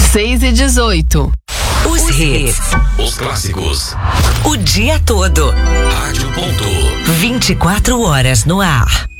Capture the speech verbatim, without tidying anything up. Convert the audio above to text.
seis e dezoito. Os, Os hits. Os clássicos. O dia todo. Rádio Ponto. vinte e quatro horas no ar.